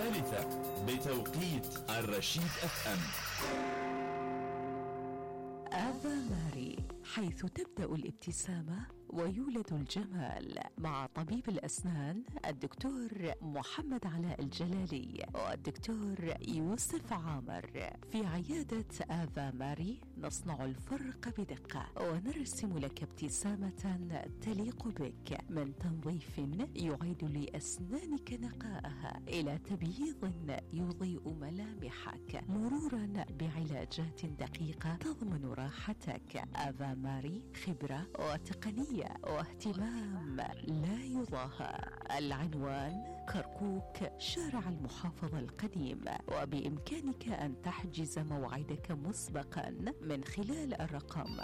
الثالثة بتوقيت الرشيد FM. آفا ماري، حيث تبدأ الابتسامة ويولد الجمال، مع طبيب الأسنان الدكتور محمد علاء الجلالي والدكتور يوسف عامر. في عيادة آفا ماري نصنع الفرق بدقة ونرسم لك ابتسامة تليق بك، من تنظيف يعيد لأسنانك نقاءها إلى تبييض يضيء ملامحك، مرورا بعلاجات دقيقة تضمن راحتك. آفا ماري خبرة وتقنية واهتمام لا يضاهى. العنوان كركوك، شارع المحافظة القديم، وبإمكانك أن تحجز موعدك مسبقا من خلال الرقم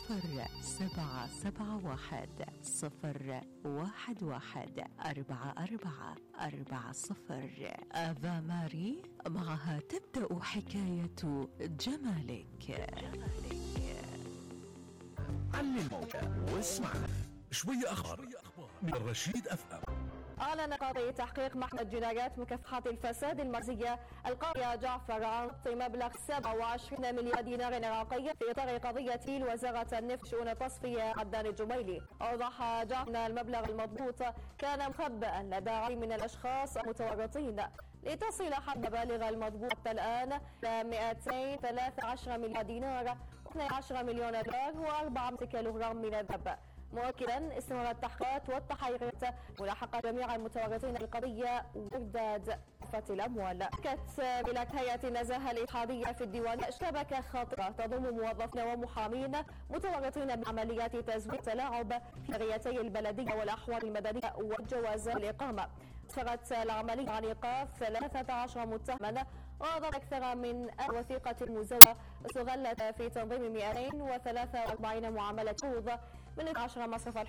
0771-114440. آفا ماري، معها تبدأ حكاية جمالك. علي الموجة واسمعنا شوية أخبار من الرشيد FM. أعلن قاضي تحقيق محكمة جنايات مكافحة الفساد المركزية القاضي جعفر عن مبلغ 27 مليار دينار عراقي في إطار قضية وزارة النفط شؤون التصفية عدنان الجميلي. أوضح جعفر أن المبلغ المضبوط كان مخبئا لدى عدد من الأشخاص المتورطين، لتصل حد بالغ المضبوط حتى الآن إلى 213 مليار دينار و12 مليون دولار و4 كيلوغرام من الذهب، مؤكدا استمرار التحقيقات والتحقيقات ملاحقة جميع المتورطين في القضية وإرداد كافة الأموال. كانت ملك هيئة النزاهة الاتحادية في الديوان شبكة خاطرة تضم موظفين ومحامين متورطين بعمليات تزوير تلاعب في قريتي البلدية والأحوال المدنية والجواز الإقامة. أسفرت العملية عن إيقاف 13 متهما وضبط أكثر من وثيقة مزورة استغلت في تنظيم 243 معاملة قروض من 12 مصرف